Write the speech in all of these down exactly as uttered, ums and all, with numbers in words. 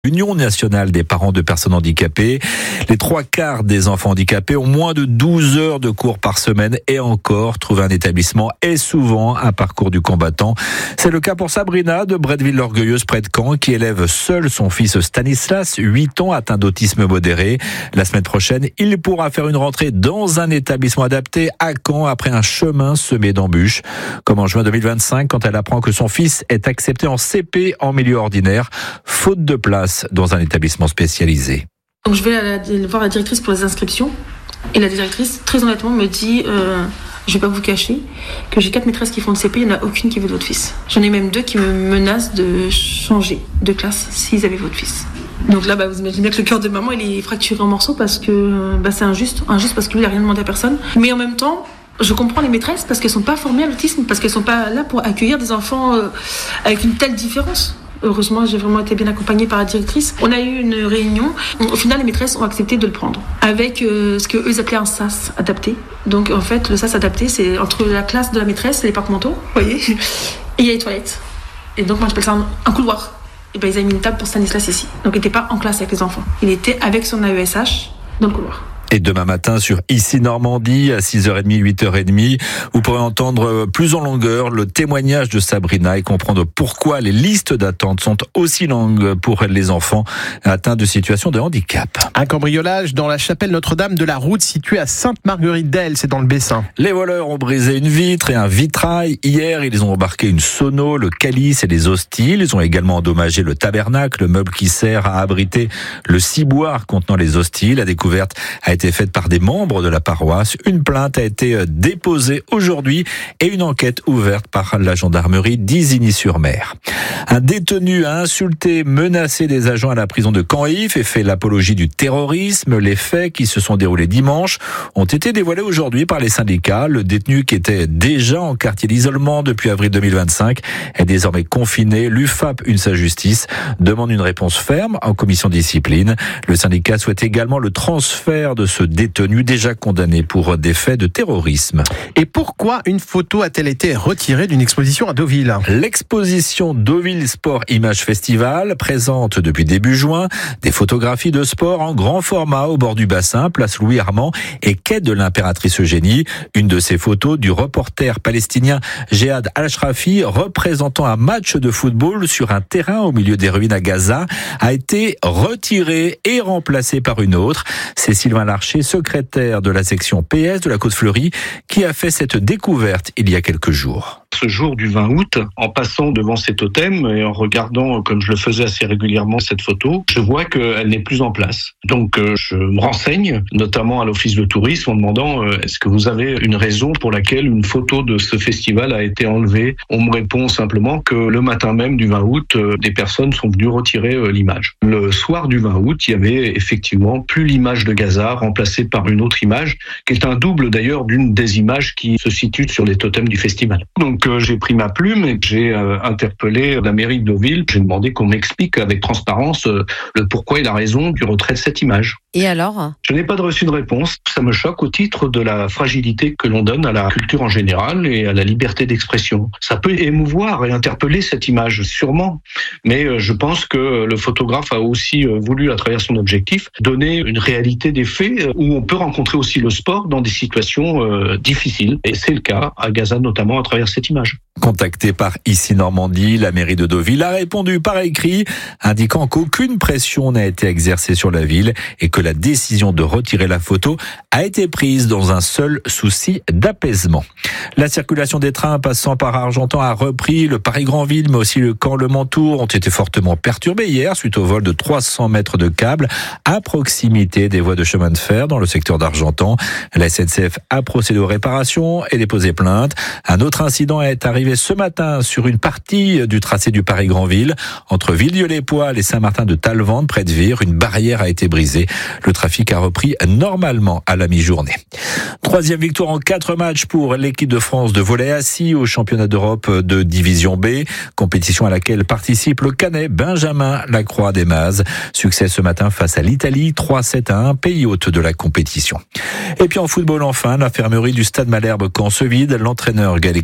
L'Union nationale des parents de personnes handicapées. Les trois quarts des enfants handicapés ont moins de douze heures de cours par semaine et encore, trouver un établissement est souvent un parcours du combattant. C'est le cas pour Sabrina de Bretteville-l'Orgueilleuse près de Caen qui élève seule son fils Stanislas, huit ans, atteint d'autisme modéré. La semaine prochaine, il pourra faire une rentrée dans un établissement adapté à Caen après un chemin semé d'embûches. Comme en juin deux mille vingt-cinq, quand elle apprend que son fils est accepté en C P en milieu ordinaire, faute de place dans un établissement spécialisé. Donc je vais aller voir la directrice pour les inscriptions et la directrice très honnêtement me dit euh, je vais pas vous cacher que j'ai quatre maîtresses qui font le C P, il n'y en a aucune qui veut votre fils. J'en ai même deux qui me menacent de changer de classe s'ils avaient votre fils. Donc là bah, vous imaginez bien que le cœur de maman il est fracturé en morceaux parce que bah, c'est injuste, injuste parce que lui il n'a rien demandé à personne. Mais en même temps je comprends les maîtresses parce qu'elles sont pas formées à l'autisme, parce qu'elles sont pas là pour accueillir des enfants euh, avec une telle différence. Heureusement, j'ai vraiment été bien accompagnée par la directrice. On a eu une réunion. Au final, les maîtresses ont accepté de le prendre avec euh, ce qu'eux appelaient un S A S adapté. Donc, en fait, le S A S adapté, c'est entre la classe de la maîtresse et les parcs-mentaux, vous voyez, et il y a les toilettes. Et donc, moi, j'appelle ça un, un couloir. Et ben, ils avaient mis une table pour Stanislas ici. Donc, il n'était pas en classe avec les enfants. Il était avec son A E S H dans le couloir. Et demain matin sur Ici Normandie à six heures trente, huit heures trente, vous pourrez entendre plus en longueur le témoignage de Sabrina et comprendre pourquoi les listes d'attente sont aussi longues pour les enfants atteints de situations de handicap. Un cambriolage dans la chapelle Notre-Dame de la Route située à Sainte-Marguerite-d'Elle, c'est dans le Bessin. Les voleurs ont brisé une vitre et un vitrail. Hier, ils ont embarqué une sono, le calice et les hosties. Ils ont également endommagé le tabernacle, le meuble qui sert à abriter le ciboire contenant les hosties. La découverte a été faite par des membres de la paroisse. Une plainte a été déposée aujourd'hui et une enquête ouverte par la gendarmerie d'Isigny-sur-Mer. Un détenu a insulté, menacé des agents à la prison de Caen-Ifs et fait l'apologie du terrorisme. Les faits qui se sont déroulés dimanche ont été dévoilés aujourd'hui par les syndicats. Le détenu qui était déjà en quartier d'isolement depuis avril deux mille vingt-cinq est désormais confiné. L'U F A P, une sa justice, demande une réponse ferme en commission de discipline. Le syndicat souhaite également le transfert de ce détenu déjà condamné pour des faits de terrorisme. Et pourquoi une photo a-t-elle été retirée d'une exposition à Deauville ? L'exposition Deauville Sport Image Festival présente depuis début juin des photographies de sport en grand format au bord du bassin, place Louis Armand et quai de l'Impératrice Eugénie. Une de ces photos du reporter palestinien Jehad Al-Shrafi représentant un match de football sur un terrain au milieu des ruines à Gaza a été retirée et remplacée par une autre. C'est Sylvain Larcher, secrétaire de la section P S de la Côte-Fleurie, qui a fait cette découverte il y a quelques jours. Ce jour du vingt août, en passant devant ces totems et en regardant, comme je le faisais assez régulièrement, cette photo, je vois qu'elle n'est plus en place. Donc je me renseigne, notamment à l'office de tourisme, en demandant euh, est-ce que vous avez une raison pour laquelle une photo de ce festival a été enlevée ? On me répond simplement que le matin même du vingt août, euh, des personnes sont venues retirer euh, l'image. Le soir du vingt août, il y avait effectivement plus l'image de Gaza, remplacée par une autre image, qui est un double d'ailleurs d'une des images qui se situe sur les totems du festival. Donc euh, j'ai pris ma plume et j'ai euh, interpellé la mairie de Deauville. J'ai demandé qu'on m'explique avec transparence euh, le pourquoi et la raison du retrait de cette image. Et alors ? Je n'ai pas de reçu de réponse. Ça me choque au titre de la fragilité que l'on donne à la culture en général et à la liberté d'expression. Ça peut émouvoir et interpeller cette image, sûrement. Mais je pense que le photographe a aussi voulu, à travers son objectif, donner une réalité des faits où on peut rencontrer aussi le sport dans des situations euh, difficiles. Et c'est le cas à Gaza, notamment à travers cette image. Contactée par Ici Normandie, la mairie de Deauville a répondu par écrit, indiquant qu'aucune pression n'a été exercée sur la ville et que la décision de retirer la photo a été prise dans un seul souci d'apaisement. La circulation des trains passant par Argentan a repris. Le Paris-Granville, mais aussi le Caen-Le Mans-Tours ont été fortement perturbés hier suite au vol de trois cents mètres de câbles à proximité des voies de chemin de fer dans le secteur d'Argentan. La S N C F a procédé aux réparations et déposé plainte. Un autre incident est arrivé ce matin sur une partie du tracé du Paris-Granville entre Villedieu-les-Poils et Saint-Martin-de-Talvente près de Vire. Une barrière a été brisée. Le trafic a repris normalement à la mi-journée. Troisième victoire en quatre matchs pour l'équipe de France de volley assis au championnat d'Europe de division B, compétition à laquelle participe le Canet Benjamin Lacroix des Mazes. Succès ce matin face à l'Italie, trois sept à un, pays hôte de la compétition. Et puis en football enfin, l'infirmerie du Stade Malherbe Caen se vide. L'entraîneur Gallet Clichy pour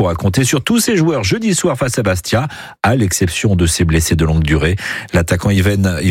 pourra compter sur tous ses joueurs jeudi soir face à Bastia, à l'exception de ses blessés de longue durée. L'attaquant Yvan